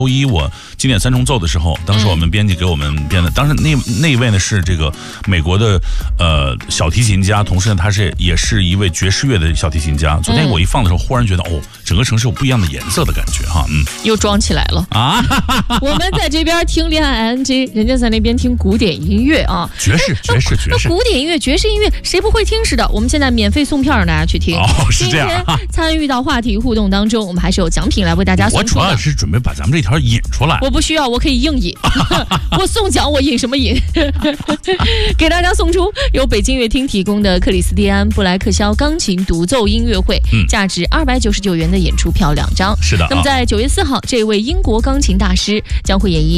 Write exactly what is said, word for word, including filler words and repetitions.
周一我经典三重奏的时候，当时我们编辑给我们编的，当时那那一位呢是这个美国的呃小提琴家，同时呢他是也是一位爵士乐的小提琴家。昨天我一放的时候，忽然觉得哦，整个城市有不一样的颜色的感觉哈，嗯， 又装起来了啊！我们在这边听恋爱 I N G， 人家在那边听古典音乐啊， 爵士爵士爵士， 古典音乐、爵士音乐谁不会听似的？我们现在免费送票让大家去听。 哦，是这样。 今天参与到话题互动当中，我们还是有奖品来为大家送出的。 我主要是准备把咱们这条引出来。 我不需要，我可以硬引。我送奖，我引什么引？给大家送出由北京乐厅提供的克里斯蒂安布莱克肖钢琴独奏音乐会，嗯、价值二百九十九元的演出票两张。 是的、啊。 那么在九月四号，这位英国钢琴大师将会演绎